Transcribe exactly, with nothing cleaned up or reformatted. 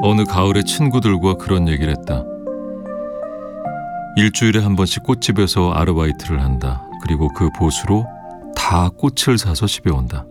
어느 가을에 친구들과 그런 얘기를 했다. 일주일에 한 번씩 꽃집에서 아르바이트를 한다. 그리고 그 보수로 다 꽃을 사서 집에 온다.